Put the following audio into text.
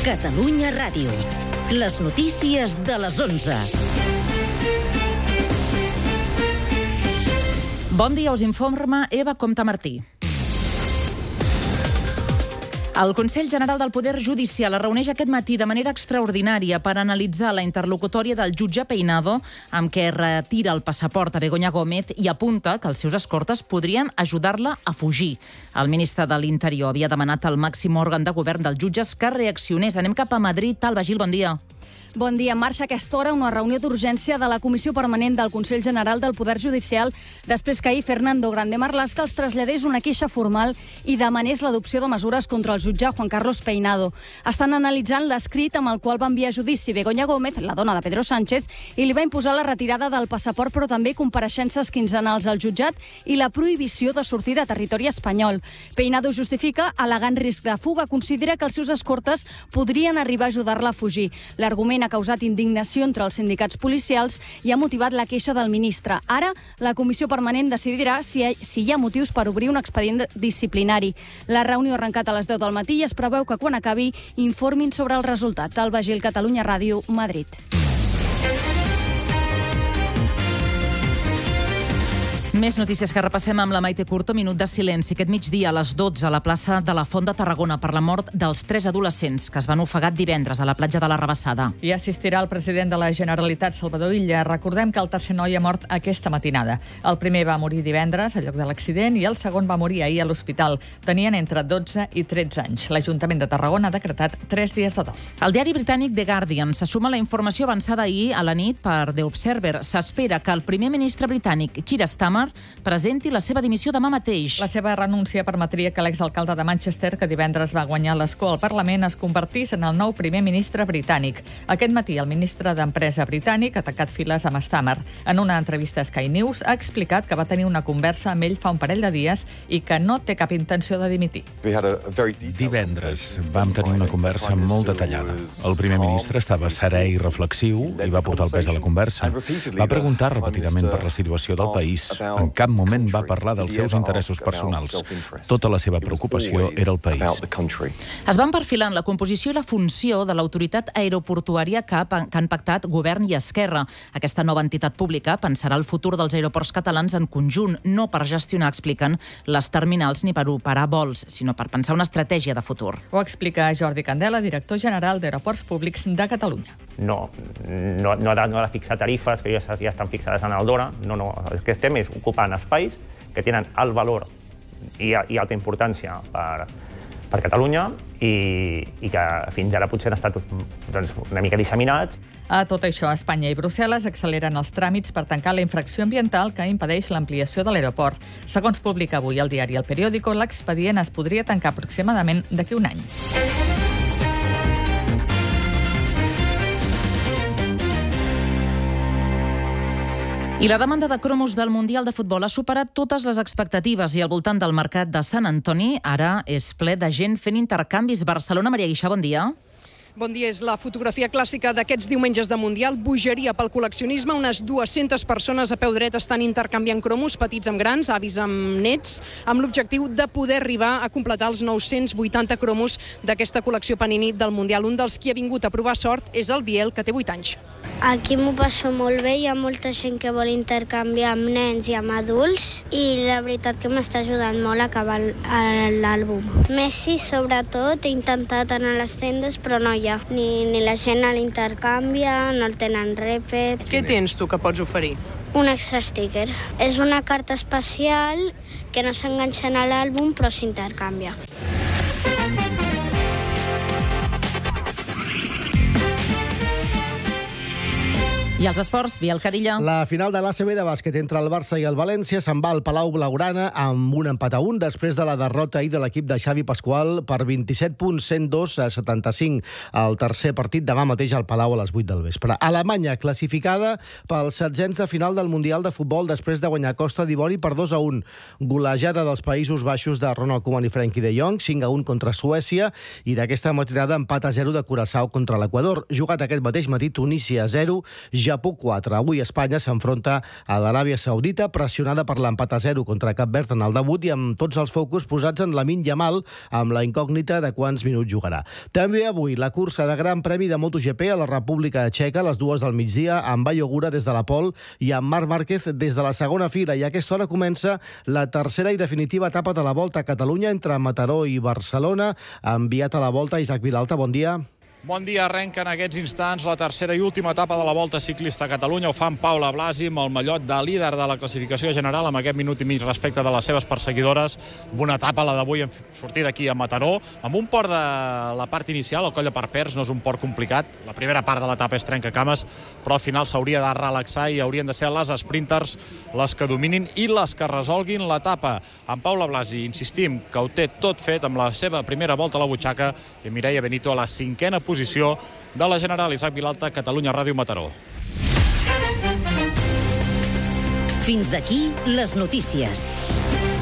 Catalunya Ràdio. Les notícies de les 11. Bon dia, us informa Eva Compte-Martí. El Consell General del Poder Judicial es reuneix aquest matí de manera extraordinària per analitzar la interlocutòria del jutge Peinado amb què retira el passaport a Begoña Gómez i apunta que els seus escortes podrien ajudar-la a fugir. El ministre de l'Interior havia demanat al màxim òrgan de govern dels jutges que reaccionés. Anem cap a Madrid. Alba Gil, bon dia. Bon dia. En marxa a aquesta hora una reunió d'urgència de la Comissió Permanent del Consell General del Poder Judicial després que ahir Fernando Grande Marlaska els traslladés una queixa formal i demanés l'adopció de mesures contra el jutge Juan Carlos Peinado. Estan analitzant l'escrit amb el qual va enviar a judici Begoña Gómez, la dona de Pedro Sánchez, i li va imposar la retirada del passaport, però també compareixences quinzenals al jutjat i la prohibició de sortir de territori espanyol. Peinado justifica al·legant risc de fuga. Considera que els seus escortes podrien arribar a ajudar-la a fugir. L'argument ha causat indignació entre els sindicats policials i ha motivat la queixa del ministre. Ara, la Comissió Permanent decidirà si hi ha motius per obrir un expedient disciplinari. La reunió ha arrencat a les 10 del matí i es preveu que quan acabi informin sobre el resultat. Alba Gil, Catalunya Ràdio, Madrid. Més notícies que repassem amb la Maite Curto. Minut de silenci aquest migdia a les 12 a la plaça de la Font de Tarragona per la mort dels 3 adolescents que es van ofegar divendres a la platja de la Rabassada. Hi assistirà el president de la Generalitat, Salvador Illa. Recordem que el tercer noi ha mort aquesta matinada. El primer va morir divendres al lloc de l'accident i el segon va morir ahir a l'hospital. Tenien entre 12 i 13 anys. L'Ajuntament de Tarragona ha decretat 3 dies de dol. El diari britànic The Guardian se suma a la informació avançada ahir a la nit per The Observer. S'espera que el primer ministre britànic, Keir Starmer, presenti la seva dimissió demà mateix. La seva renúncia permetria que l'exalcalde de Manchester, que divendres va guanyar l'escó al Parlament, es convertís en el nou primer ministre britànic. Aquest matí, el ministre d'Empresa britànic ha tancat files amb Starmer. En una entrevista a Sky News ha explicat que va tenir una conversa amb ell fa un parell de dies i que no té cap intenció de dimitir. Divendres vam tenir una conversa molt detallada. El primer ministre estava serè i reflexiu i va portar el pes de la conversa. Va preguntar repetidament per la situació del país. En cap moment va parlar dels seus interessos personals. Tota la seva preocupació era el país. Es van perfilar en la composició i la funció de l'autoritat aeroportuària que han pactat Govern i Esquerra. Aquesta nova entitat pública pensarà el futur dels aeroports catalans en conjunt, no per gestionar, expliquen, les terminals ni per operar vols, sinó per pensar una estratègia de futur. Ho explica Jordi Candela, director general d'Aeroports Públics de Catalunya. No ha de fixar tarifes que ja estan fixades en el DORA. No, el que estem és ocupant espais que tenen alt valor i alta importància per Catalunya i que fins ara potser han estat una mica disseminats. A tot això, Espanya i Brussel·les acceleren els tràmits per tancar la infracció ambiental que impedeix l'ampliació de l'aeroport. Segons publica avui el diari El Periódico, l'expedient es podria tancar aproximadament d'aquí un any. I la demanda de cromos del Mundial de Futbol ha superat totes les expectatives i al voltant del mercat de Sant Antoni ara és ple de gent fent intercanvis. Barcelona, Maria Guixà, bon dia. Bon dia, és la fotografia clàssica d'aquests diumenges de Mundial. Bogeria pel col·leccionisme. Unes 200 persones a peu dret estan intercanviant cromos, petits amb grans, avis amb nets, amb l'objectiu de poder arribar a completar els 980 cromos d'aquesta col·lecció Panini del Mundial. Un dels qui ha vingut a provar sort és el Biel, que té 8 anys. Aquí m'ho passo molt bé, hi ha molta gent que vol intercanviar amb nens i amb adults i la veritat que m'està ajudant molt a acabar l'àlbum. Messi, sobretot, he intentat anar a les tendes però no hi ha. Ni la gent a l'intercanvia, no el tenen repe. Què tens tu que pots oferir? Un extra sticker. És una carta especial que no s'enganxa a l'àlbum però s'intercanvia. I els esports, Biel Cadilla. La final de l'ACB de bàsquet entre el Barça i el València se'n va al Palau Blaugrana amb un empat a 1 després de la derrota ahir de l'equip de Xavi Pasqual per 27 punts, 102 a 75. El tercer partit demà mateix al Palau a les 8 del vespre. Alemanya, classificada pels setzents de final del Mundial de Futbol després de guanyar Costa d'Ivori per 2-1. Golejada dels Països Baixos de Ronald Koeman i Frenkie de Jong, 5-1 contra Suècia, i d'aquesta matinada empat a 0 de Curaçao contra l'Equador. Jugat aquest mateix matí, Tunísia 0, Japó 4. Avui Espanya s'enfronta a l'Aràbia Saudita, pressionada per l'empat a 0 contra Cap Verd en el debut i amb tots els focus posats en Lamine Yamal, amb la incògnita de quants minuts jugarà. També avui la cursa de Gran Premi de MotoGP a la República Txeca a les 2 del migdia, amb Bayo Gura des de la pole i amb Marc Márquez des de la segona fila. I a aquesta hora comença la tercera i definitiva etapa de la Volta a Catalunya entre Mataró i Barcelona. Ha enviat a la Volta Isaac Vilalta. Bon dia. Bon dia, arrenca en aquests instants la tercera i última etapa de la Volta Ciclista a Catalunya. Ho fa en Paula Blasi amb el mallot de líder de la classificació general amb aquest minut i mig respecte de les seves perseguidores. Una etapa, la d'avui, hem sortit d'aquí a Mataró, amb un port de la part inicial, el coll de Parpers, no és un port complicat. La primera part de l'etapa és trencacames, però al final s'hauria de relaxar i haurien de ser les sprinters les que dominin i les que resolguin l'etapa. En Paula Blasi, insistim, que ho té tot fet amb la seva primera volta a la butxaca i Mireia Benito a la cinquena posició de la general. Isaac Vilalta, Catalunya Ràdio, Mataró. Fins aquí les notícies.